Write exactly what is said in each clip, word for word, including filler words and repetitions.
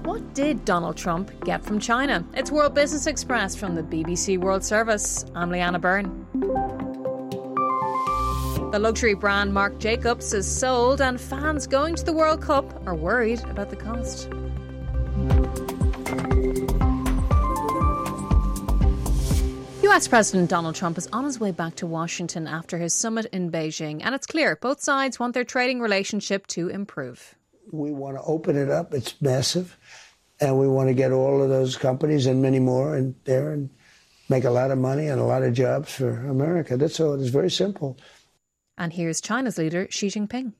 What did Donald Trump get from China? It's World Business Express from the B B C World Service. I'm Leanna Byrne. The luxury brand Marc Jacobs is sold, and fans going to the World Cup are worried about the cost. U S President Donald Trump is on his way back to Washington after his summit in Beijing, and it's clear both sides want their trading relationship to improve. We want to open it up. It's massive. And we want to get all of those companies and many more in there and make a lot of money and a lot of jobs for America. That's all. It's very simple. And here's China's leader, Xi Jinping.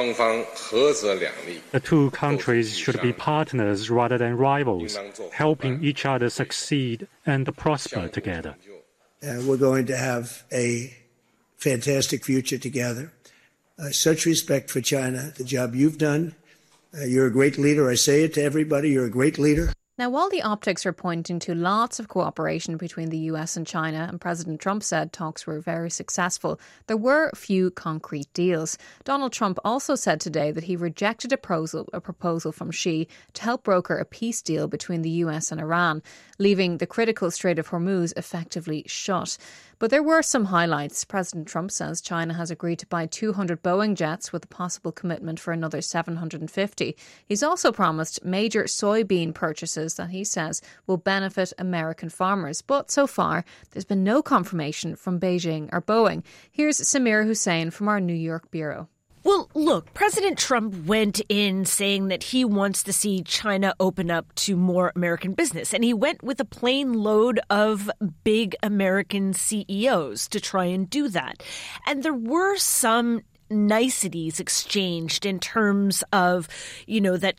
The two countries should be partners rather than rivals, helping each other succeed and prosper together. Uh, we're going to have a fantastic future together. Uh, such respect for China, the job you've done. Uh, you're a great leader. I say it to everybody. You're a great leader. Now, while the optics are pointing to lots of cooperation between the U S and China, and President Trump said talks were very successful, there were few concrete deals. Donald Trump also said today that he rejected a proposal, a proposal from Xi to help broker a peace deal between the U S and Iran, leaving the critical Strait of Hormuz effectively shut. But there were some highlights. President Trump says China has agreed to buy two hundred Boeing jets with a possible commitment for another seven hundred fifty. He's also promised major soybean purchases that he says will benefit American farmers. But so far, there's been no confirmation from Beijing or Boeing. Here's Samir Hussain from our New York bureau. Well, look, President Trump went in saying that he wants to see China open up to more American business. And he went with a plane load of big American C E Os to try and do that. And there were some niceties exchanged in terms of, you know, that